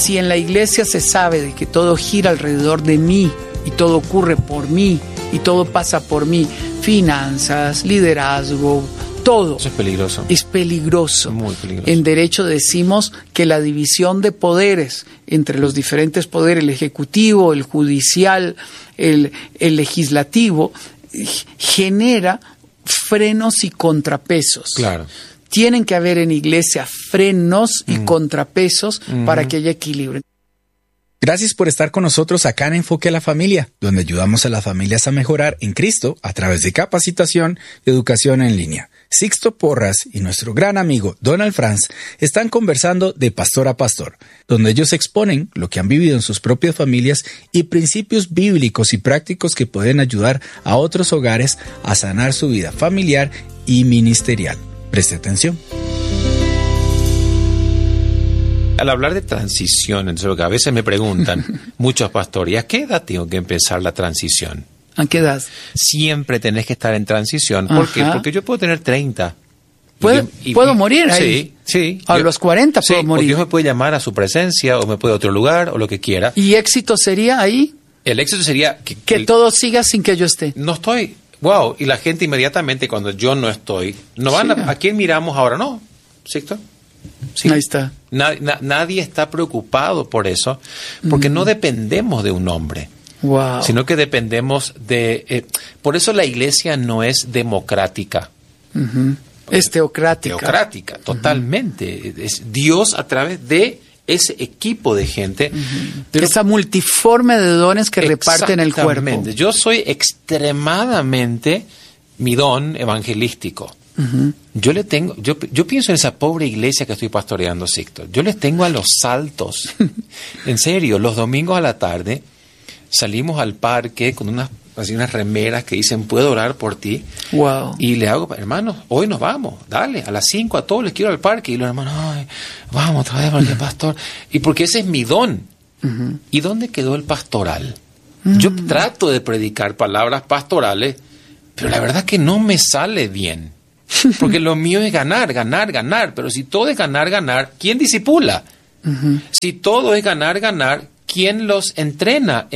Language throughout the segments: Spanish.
si en la iglesia se sabe de que todo gira alrededor de mí y todo ocurre por mí y todo pasa por mí, finanzas, liderazgo, todo. Eso es peligroso. Es peligroso. Muy peligroso. En derecho decimos que la división de poderes entre los diferentes poderes, el ejecutivo, el judicial, el legislativo, genera frenos y contrapesos. Claro. Tienen que haber en iglesia frenos y contrapesos para que haya equilibrio. Gracias por estar con nosotros acá en Enfoque a la Familia, donde ayudamos a las familias a mejorar en Cristo a través de capacitación y educación en línea. Sixto Porras y nuestro gran amigo Donald Franz están conversando de pastor a pastor, donde ellos exponen lo que han vivido en sus propias familias y principios bíblicos y prácticos que pueden ayudar a otros hogares a sanar su vida familiar y ministerial. Preste atención. Al hablar de transición, entonces, lo que a veces me preguntan muchos pastores, ¿a qué edad tengo que empezar la transición? ¿A qué edad? Siempre tenés que estar en transición. ¿Por qué? Porque yo puedo tener 30. ¿Puedo morir ahí? Sí. A los 40 puedo morir. O Dios me puede llamar a su presencia, o me puede a otro lugar, o lo que quiera. ¿Y éxito sería ahí? El éxito sería que todo siga sin que yo esté. No estoy. Wow. Y la gente inmediatamente, cuando yo no estoy, no van ¿a quién miramos ahora? No. ¿Cierto? Sí. Ahí está. Nadie está preocupado por eso, porque no dependemos de un hombre. Wow. Sino que dependemos de... por eso la iglesia no es democrática. Es teocrática. Teocrática, totalmente. Es Dios a través de ese equipo de gente. Pero, esa multiforme de dones que reparten el cuerpo. Yo soy extremadamente mi don evangelístico. Yo pienso en esa pobre iglesia que estoy pastoreando, Sixto. Yo les tengo a los saltos. En serio, los domingos a la tarde salimos al parque con unas remeras que dicen, ¿puedo orar por ti? Wow. Y le hago, hermanos, hoy nos vamos, dale, a las 5 a todos les quiero al parque. Y los hermanos, ay, vamos otra vez porque pastor. Y porque ese es mi don. ¿Y dónde quedó el pastoral? Yo trato de predicar palabras pastorales, pero la verdad que no me sale bien. Porque lo mío es ganar, ganar, ganar. Pero si todo es ganar, ganar, ¿quién discipula? Si todo es ganar, ganar, ¿quién los entrena?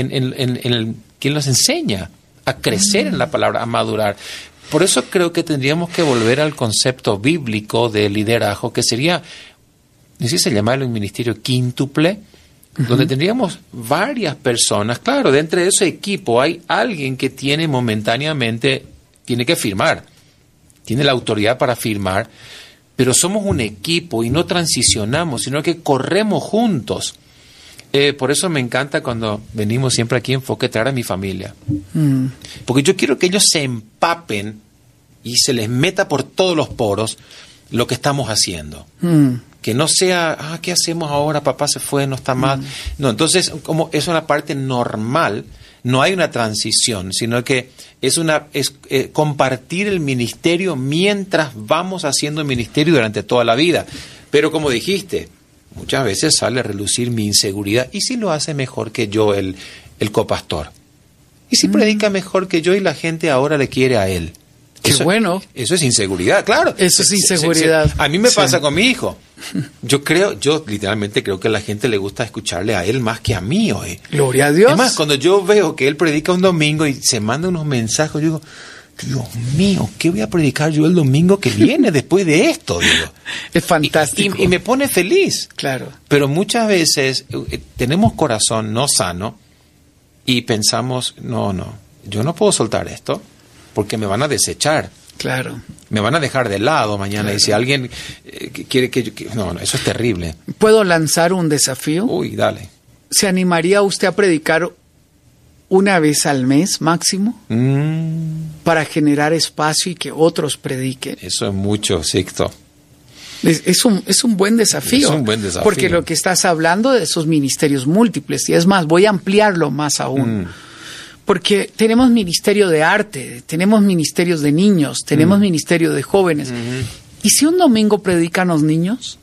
¿Quién los enseña a crecer en la palabra, a madurar? Por eso creo que tendríamos que volver al concepto bíblico de liderazgo, que sería, no sé si se llama el ministerio quíntuple, donde tendríamos varias personas. Claro, dentro de ese equipo hay alguien que tiene momentáneamente, tiene que firmar, tiene la autoridad para firmar, pero somos un equipo y no transicionamos, sino que corremos juntos. Por eso me encanta cuando venimos siempre aquí a Enfoque, traer a mi familia. Porque yo quiero que ellos se empapen y se les meta por todos los poros lo que estamos haciendo. Que no sea, ¿qué hacemos ahora? Papá se fue, no está mal. No, entonces, como es una parte normal, no hay una transición, sino que es compartir el ministerio mientras vamos haciendo el ministerio durante toda la vida. Pero como dijiste, muchas veces sale a relucir mi inseguridad. ¿Y si lo hace mejor que yo el copastor? ¿Y si predica mejor que yo y la gente ahora le quiere a él? Qué bueno. Eso es inseguridad, claro. Eso es inseguridad. A mí me pasa con mi hijo. Yo literalmente creo que a la gente le gusta escucharle a él más que a mí hoy. Gloria a Dios. Además, cuando yo veo que él predica un domingo y se manda unos mensajes, yo digo, Dios mío, ¿qué voy a predicar yo el domingo que viene después de esto? Digo. Es fantástico. Y me pone feliz. Claro. Pero muchas veces tenemos corazón no sano y pensamos, no, yo no puedo soltar esto porque me van a desechar. Claro. Me van a dejar de lado mañana. Claro. Y si alguien quiere que... No, eso es terrible. ¿Puedo lanzar un desafío? Uy, dale. ¿Se animaría usted a predicar una vez al mes máximo? Para generar espacio y que otros prediquen. Eso es mucho, Sixto. Es un buen desafío. Es un buen desafío. Porque lo que estás hablando de esos ministerios múltiples, y es más, voy a ampliarlo más aún. Porque tenemos ministerio de arte, tenemos ministerios de niños, tenemos ministerio de jóvenes. ¿Y si un domingo predican los niños?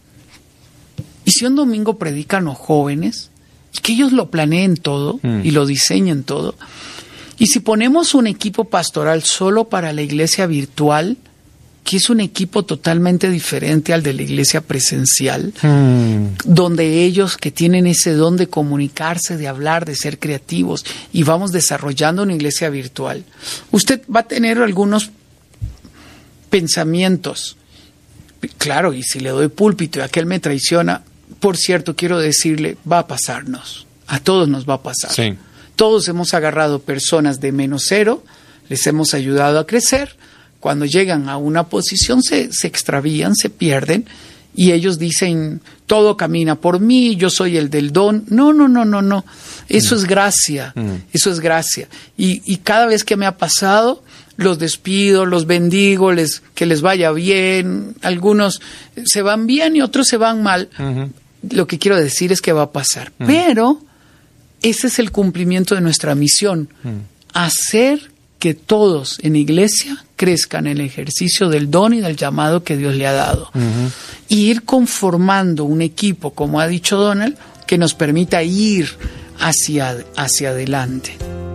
¿Y si un domingo predican los jóvenes? Y que ellos lo planeen todo y lo diseñen todo. ¿Y si ponemos un equipo pastoral solo para la iglesia virtual, porque es un equipo totalmente diferente al de la iglesia presencial, donde ellos que tienen ese don de comunicarse, de hablar, de ser creativos, y vamos desarrollando una iglesia virtual. Usted va a tener algunos pensamientos. Claro, y si le doy púlpito y aquel me traiciona, por cierto, quiero decirle, va a pasarnos. A todos nos va a pasar. Sí. Todos hemos agarrado personas de -0, les hemos ayudado a crecer. Cuando llegan a una posición se extravían, se pierden, y ellos dicen, todo camina por mí, yo soy el del don. No. Eso es gracia, eso es gracia. Y cada vez que me ha pasado, los despido, los bendigo, que les vaya bien. Algunos se van bien y otros se van mal. Lo que quiero decir es que va a pasar. Pero ese es el cumplimiento de nuestra misión. Hacer que todos en iglesia crezcan en el ejercicio del don y del llamado que Dios le ha dado. Y ir conformando un equipo, como ha dicho Donald, que nos permita ir hacia adelante.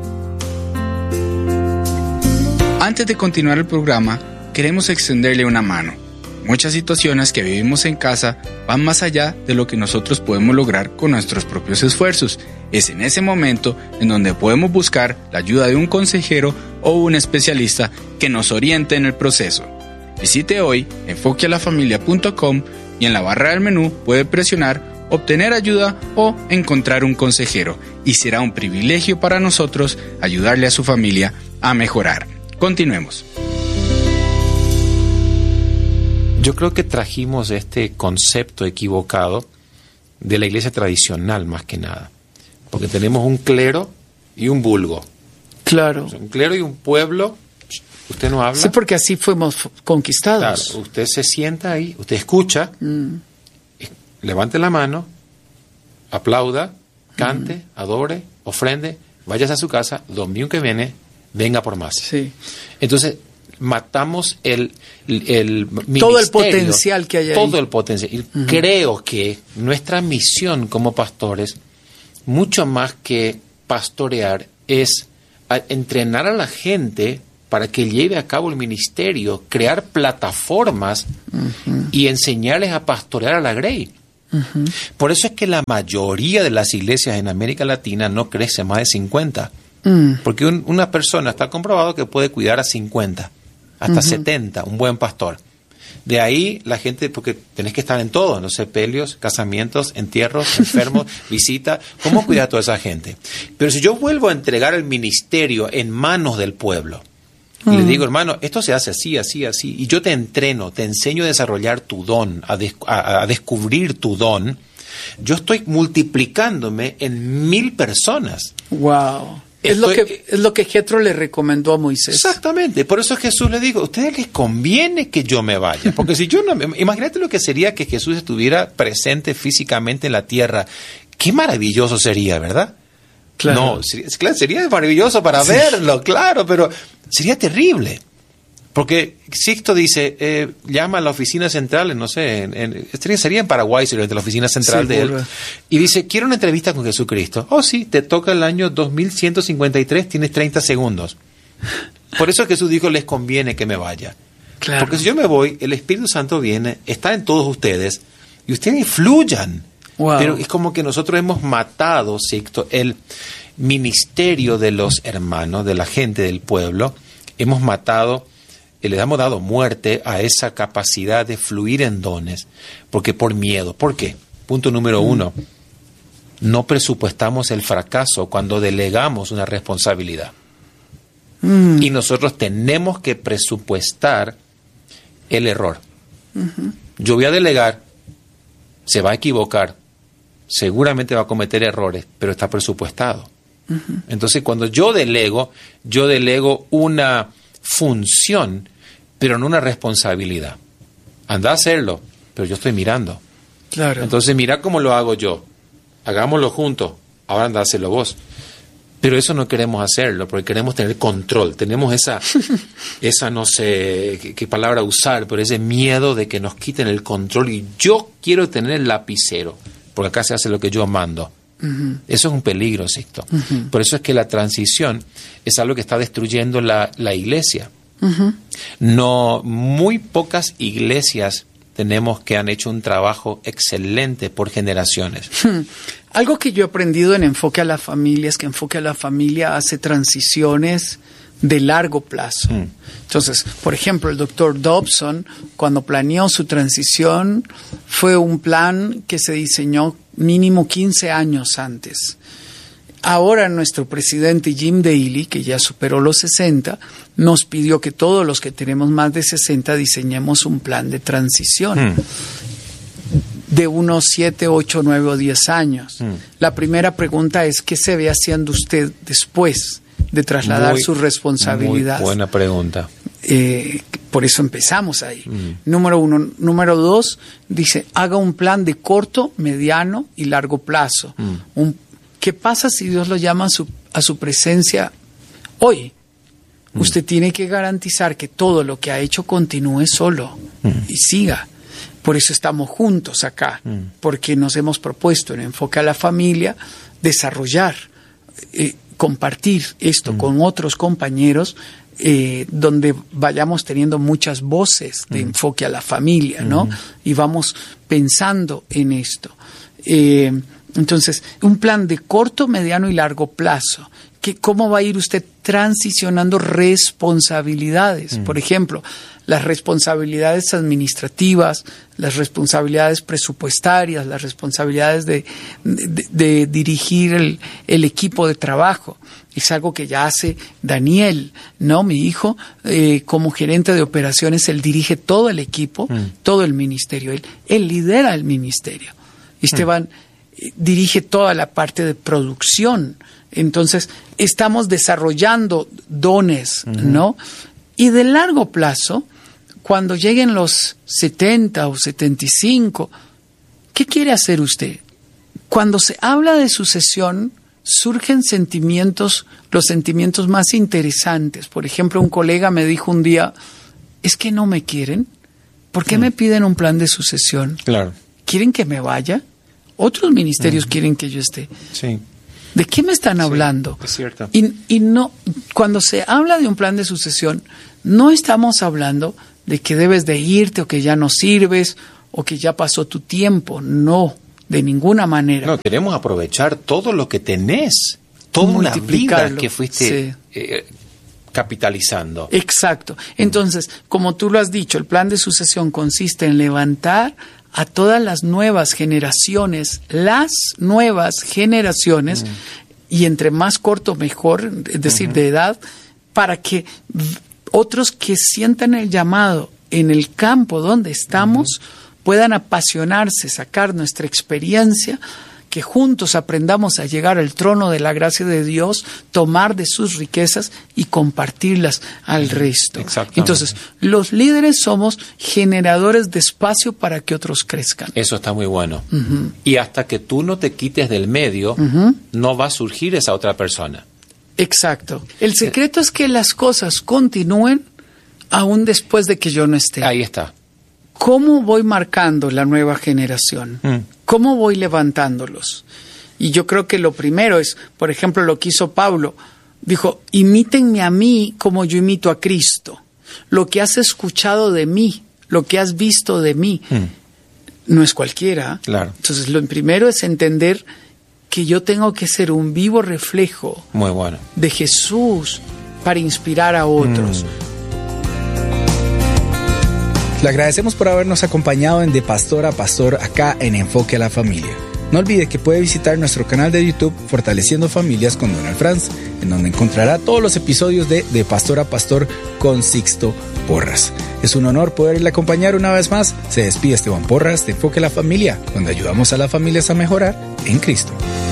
Antes de continuar el programa, queremos extenderle una mano. Muchas situaciones que vivimos en casa van más allá de lo que nosotros podemos lograr con nuestros propios esfuerzos. Es en ese momento en donde podemos buscar la ayuda de un consejero o un especialista que nos oriente en el proceso. Visite hoy enfoquealafamilia.com y en la barra del menú puede presionar obtener ayuda o encontrar un consejero, y será un privilegio para nosotros ayudarle a su familia a mejorar. Continuemos. Yo creo que trajimos este concepto equivocado de la iglesia tradicional más que nada, porque tenemos un clero y un vulgo. Claro. O sea, un clero y un pueblo. Usted no habla. Sí, porque así fuimos conquistados. Claro, usted se sienta ahí, usted escucha, levante la mano, aplauda, cante, adore, ofrende, váyase a su casa, domingo que viene, venga por más. Sí. Entonces, matamos el todo el potencial que hay ahí. Todo el potencial. Y creo que nuestra misión como pastores, mucho más que pastorear, es entrenar a la gente para que lleve a cabo el ministerio, crear plataformas y enseñarles a pastorear a la grey. Por eso es que la mayoría de las iglesias en América Latina no crece más de 50. Porque una persona está comprobado que puede cuidar a 50, hasta 70, un buen pastor. De ahí la gente, porque tenés que estar en todo, no sé, sepelios, casamientos, entierros, enfermos, visita. ¿Cómo cuidar a toda esa gente? Pero si yo vuelvo a entregar el ministerio en manos del pueblo, y le digo, hermano, esto se hace así, así, así, y yo te entreno, te enseño a desarrollar tu don, a descubrir tu don, yo estoy multiplicándome en 1000 personas. ¡Wow! Es lo que Jetro le recomendó a Moisés. Exactamente. Por eso Jesús le dijo, a ustedes les conviene que yo me vaya. Porque si yo no... Imagínate lo que sería que Jesús estuviera presente físicamente en la tierra. Qué maravilloso sería, ¿verdad? Claro. No, sería maravilloso para verlo, claro, pero sería terrible. Porque Sixto dice, llama a la oficina central, no sé, sería en Paraguay, sería la oficina central de él, y dice, quiero una entrevista con Jesucristo. Oh, sí, te toca el año 2153, tienes 30 segundos. Por eso Jesús dijo, les conviene que me vaya. Claro. Porque si yo me voy, el Espíritu Santo viene, está en todos ustedes, y ustedes fluyan. Wow. Pero es como que nosotros hemos matado, Sixto, el ministerio de los hermanos, de la gente del pueblo, hemos matado... le hemos dado muerte a esa capacidad de fluir en dones, porque por miedo. ¿Por qué? Punto número 1, no presupuestamos el fracaso cuando delegamos una responsabilidad. Y nosotros tenemos que presupuestar el error. Yo voy a delegar, se va a equivocar, seguramente va a cometer errores, pero está presupuestado. Entonces, cuando yo delego una función, pero no una responsabilidad. Anda a hacerlo, pero yo estoy mirando. Claro. Entonces, mira cómo lo hago yo. Hagámoslo juntos. Ahora anda a hacerlo vos. Pero eso no queremos hacerlo, porque queremos tener control. Tenemos esa no sé qué palabra usar, pero ese miedo de que nos quiten el control. Y yo quiero tener el lapicero, porque acá se hace lo que yo mando. Eso es un peligro, Sixto. Por eso es que la transición es algo que está destruyendo la iglesia. No, muy pocas iglesias tenemos que han hecho un trabajo excelente por generaciones. Algo que yo he aprendido en Enfoque a la Familia es que Enfoque a la Familia hace transiciones de largo plazo. Entonces, por ejemplo, el doctor Dobson, cuando planeó su transición, fue un plan que se diseñó mínimo 15 años antes. Ahora nuestro presidente Jim Daly, que ya superó los 60, nos pidió que todos los que tenemos más de 60 diseñemos un plan de transición de unos 7, 8, 9 o 10 años. La primera pregunta es, ¿qué se ve haciendo usted después de trasladar su responsabilidad? Muy buena pregunta. Por eso empezamos ahí. Número 1. Número 2, dice, haga un plan de corto, mediano y largo plazo. ¿Qué pasa si Dios lo llama a su presencia hoy? Usted tiene que garantizar que todo lo que ha hecho continúe solo y siga. Por eso estamos juntos acá, porque nos hemos propuesto en Enfoque a la Familia desarrollar, compartir esto con otros compañeros, donde vayamos teniendo muchas voces de Enfoque a la Familia, ¿no? Y vamos pensando en esto. Entonces, un plan de corto, mediano y largo plazo. ¿Cómo va a ir usted transicionando responsabilidades? Por ejemplo, las responsabilidades administrativas, las responsabilidades presupuestarias, las responsabilidades de dirigir el equipo de trabajo. Es algo que ya hace Daniel, ¿no? Mi hijo, como gerente de operaciones, él dirige todo el equipo, todo el ministerio. Él lidera el ministerio. Esteban dirige toda la parte de producción. Entonces, estamos desarrollando dones, ¿no? Y de largo plazo, cuando lleguen los 70 o 75, ¿qué quiere hacer usted? Cuando se habla de sucesión, surgen sentimientos, los sentimientos más interesantes. Por ejemplo, un colega me dijo un día, ¿es que no me quieren? ¿Por qué me piden un plan de sucesión? Claro. ¿Quieren que me vaya? Otros ministerios quieren que yo esté. Sí. ¿De qué me están hablando? Es cierto. Y no, cuando se habla de un plan de sucesión, no estamos hablando de que debes de irte o que ya no sirves o que ya pasó tu tiempo. No, de ninguna manera. No, queremos aprovechar todo lo que tenés, toda una vida que fuiste capitalizando. Exacto. Entonces, como tú lo has dicho, el plan de sucesión consiste en levantar a todas las nuevas generaciones, y entre más corto mejor, es decir, de edad, para que otros que sientan el llamado en el campo donde estamos puedan apasionarse, sacar nuestra experiencia, que juntos aprendamos a llegar al trono de la gracia de Dios, tomar de sus riquezas y compartirlas al resto. Entonces, los líderes somos generadores de espacio para que otros crezcan. Eso está muy bueno. Y hasta que tú no te quites del medio, no va a surgir esa otra persona. Exacto. El secreto es que las cosas continúen aún después de que yo no esté. Ahí está. ¿Cómo voy marcando la nueva generación? ¿Cómo voy levantándolos? Y yo creo que lo primero es, por ejemplo, lo que hizo Pablo. Dijo, imítenme a mí como yo imito a Cristo. Lo que has escuchado de mí, lo que has visto de mí, no es cualquiera. Claro. Entonces, lo primero es entender que yo tengo que ser un vivo reflejo de Jesús para inspirar a otros. Le agradecemos por habernos acompañado en De Pastor a Pastor acá en Enfoque a la Familia. No olvide que puede visitar nuestro canal de YouTube Fortaleciendo Familias con Donald Franz, en donde encontrará todos los episodios de Pastor a Pastor con Sixto Porras. Es un honor poderle acompañar una vez más. Se despide Esteban Porras de Enfoque a la Familia, donde ayudamos a las familias a mejorar en Cristo.